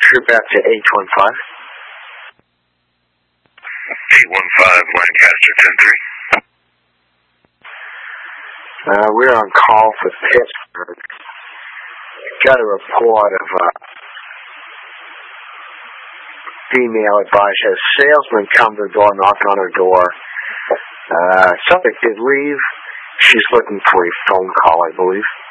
Group back to 815. 815 Lancaster 103. We're on call for Pittsburgh. Got a report of a female advisor. A salesman come to the door, knocked on her door. Subject did leave. She's looking for a phone call, I believe.